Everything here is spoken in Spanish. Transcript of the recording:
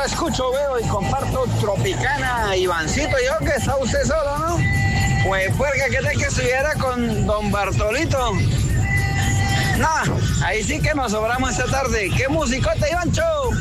escucho, veo y comparto Tropicana, Ivancito. Yo que está usted solo, ¿no? Pues porque qué tal que estuviera con don Bartolito. No, ahí sí que nos sobramos esta tarde. ¡Qué musicota, Ivancho!